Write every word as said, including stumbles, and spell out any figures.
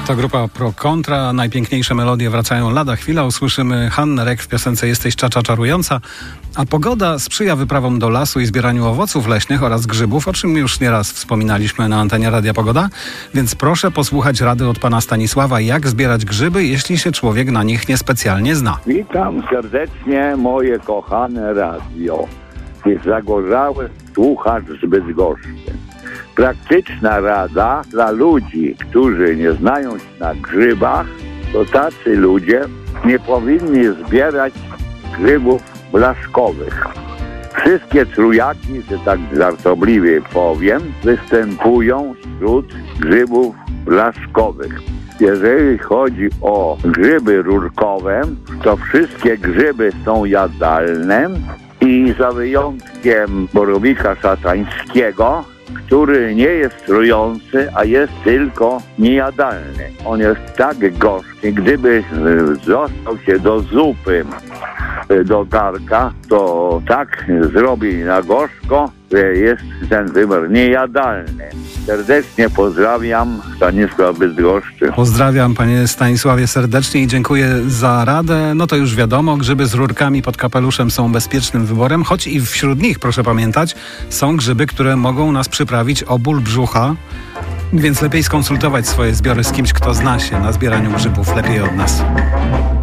To grupa Pro Kontra. Najpiękniejsze melodie wracają lada chwila. Usłyszymy Hannę Rek w piosence Jesteś czacza czarująca. A pogoda sprzyja wyprawom do lasu i zbieraniu owoców leśnych oraz grzybów, o czym już nieraz wspominaliśmy na antenie Radia Pogoda. Więc proszę posłuchać rady od pana Stanisława, jak zbierać grzyby, jeśli się człowiek na nich niespecjalnie zna. Witam serdecznie, moje kochane radio. Jest zagorzały słuchacz z Bydgoszczy. Praktyczna rada dla ludzi, którzy nie znają się na grzybach, to tacy ludzie nie powinni zbierać grzybów blaszkowych. Wszystkie trójaki, że tak żartobliwie powiem, występują wśród grzybów blaszkowych. Jeżeli chodzi o grzyby rurkowe, to wszystkie grzyby są jadalne i za wyjątkiem borowika szatańskiego, który nie jest trujący, a jest tylko niejadalny. On jest tak gorzki, gdyby został się do zupy, do garka, to tak zrobi na gorzko, że jest ten wybór niejadalny. Serdecznie pozdrawiam, Stanisław Bydgoszczy. Pozdrawiam, panie Stanisławie, serdecznie i dziękuję za radę. No to już wiadomo, grzyby z rurkami pod kapeluszem są bezpiecznym wyborem, choć i wśród nich, proszę pamiętać, są grzyby, które mogą nas przyprawić o ból brzucha, więc lepiej skonsultować swoje zbiory z kimś, kto zna się na zbieraniu grzybów lepiej od nas.